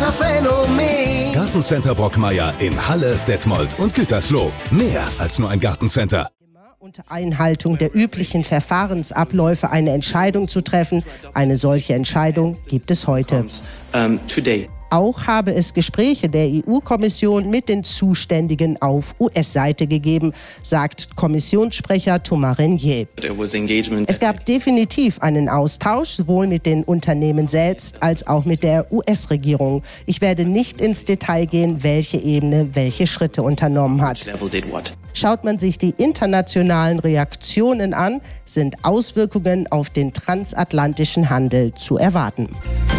Gartencenter-Phänomen. Gartencenter Brockmeier in Halle, Detmold und Gütersloh. Mehr als nur ein Gartencenter. Unter Einhaltung der üblichen Verfahrensabläufe eine Entscheidung zu treffen. Eine solche Entscheidung gibt es heute. Auch habe es Gespräche der EU-Kommission mit den Zuständigen auf US-Seite gegeben, sagt Kommissionssprecher Thomas Renier. Es gab definitiv einen Austausch, sowohl mit den Unternehmen selbst als auch mit der US-Regierung. Ich werde nicht ins Detail gehen, welche Ebene welche Schritte unternommen hat. Schaut man sich die internationalen Reaktionen an, sind Auswirkungen auf den transatlantischen Handel zu erwarten.